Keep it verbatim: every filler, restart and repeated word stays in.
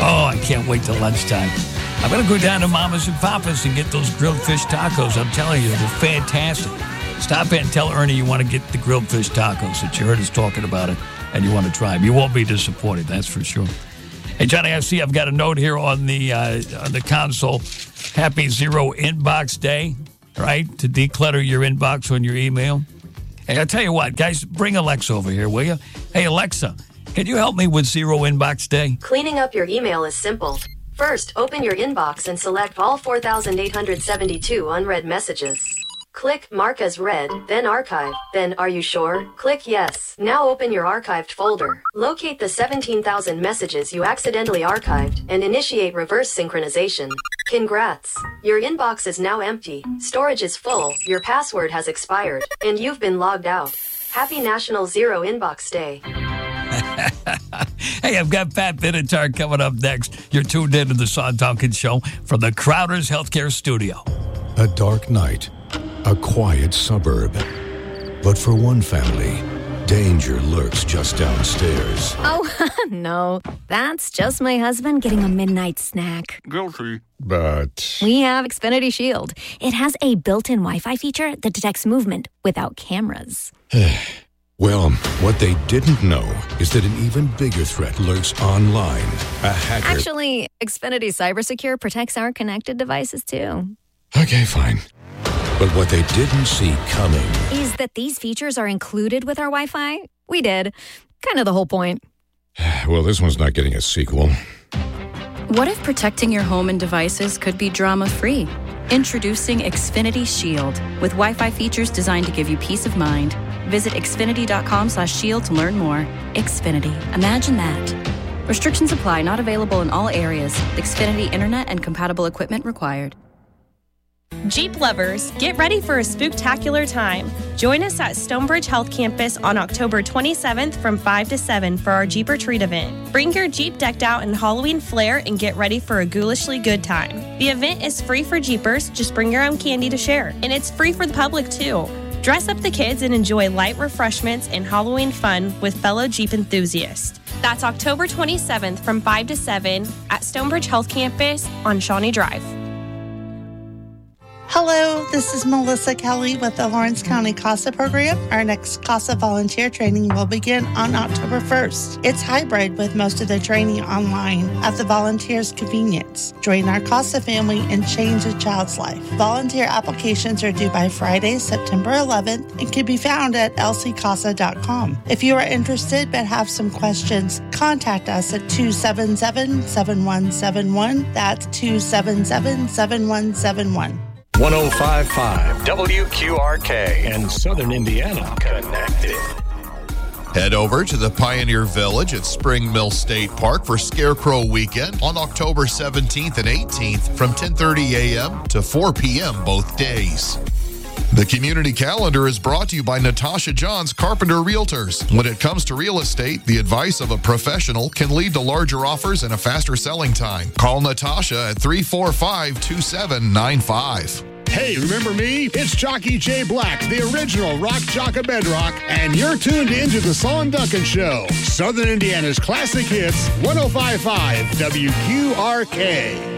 Oh, I can't wait till lunchtime. I'm going to go down to Mama's and Papa's and get those grilled fish tacos. I'm telling you, they're fantastic. Stop in and tell Ernie you want to get the grilled fish tacos, that you heard us talking about it and you want to try them. You won't be disappointed, that's for sure. Hey, Johnny, I see I've got a note here on the uh, on the console. Happy Zero Inbox Day, right? To declutter your inbox on your email. Hey, I'll tell you what, guys, bring Alexa over here, will you? Hey, Alexa, can you help me with Zero Inbox Day? Cleaning up your email is simple. First, open your inbox and select all four thousand eight hundred seventy-two unread messages. Click Mark as Read, then Archive, then Are You Sure? Click Yes. Now open your archived folder. Locate the seventeen thousand messages you accidentally archived and initiate reverse synchronization. Congrats! Your inbox is now empty, storage is full, your password has expired, and you've been logged out. Happy National Zero Inbox Day. Hey, I've got Pat Benatar coming up next. You're tuned in to the Sean Duncan Show from the Crowder's Healthcare Studio. A dark night, a quiet suburb. But for one family, danger lurks just downstairs. Oh, no. That's just my husband getting a midnight snack. Guilty. But We have Xfinity Shield. It has a built-in Wi-Fi feature that detects movement without cameras. Well, what they didn't know is that an even bigger threat lurks online. A hacker. Actually, Xfinity Cybersecure protects our connected devices, too. Okay, fine. But what they didn't see coming Is that these features are included with our Wi-Fi? We did. Kind of the whole point. Well, this one's not getting a sequel. What if protecting your home and devices could be drama-free? Introducing Xfinity Shield with Wi-Fi features designed to give you peace of mind. Visit Xfinity.com slash shield to learn more. Xfinity. Imagine that. Restrictions apply. Not available in all areas. Xfinity Internet and compatible equipment required. Jeep lovers, get ready for a spooktacular time. Join us at Stonebridge Health Campus on October twenty-seventh from five to seven for our Jeep Retreat event. Bring your Jeep decked out in Halloween flair and get ready for a ghoulishly good time. The event is free for Jeepers, just bring your own candy to share. And it's free for the public too. Dress up the kids and enjoy light refreshments and Halloween fun with fellow Jeep enthusiasts. That's October twenty-seventh from five to seven at Stonebridge Health Campus on Shawnee Drive. Hello, this is Melissa Kelly with the Lawrence County CASA program. Our next CASA volunteer training will begin on October first. It's hybrid with most of the training online at the volunteers' convenience. Join our CASA family and change a child's life. Volunteer applications are due by Friday, September eleventh and can be found at l c casa dot com. If you are interested but have some questions, contact us at two seven seven, seven one seven one. That's two seven seven, seven one seven one. one oh five point five W Q R K and Southern Indiana connected. Head over to the Pioneer Village at Spring Mill State Park for Scarecrow Weekend on October seventeenth and eighteenth from ten thirty a.m. to four p.m. both days. The community calendar is brought to you by Natasha Johns Carpenter Realtors. When it comes to real estate, the advice of a professional can lead to larger offers and a faster selling time. Call Natasha at three four five, two seven nine five. Hey, remember me? It's Jockey Jay Black, the original rock jock of bedrock, and you're tuned into the Sean Duncan Show. Southern Indiana's classic hits, one oh five point five W Q R K.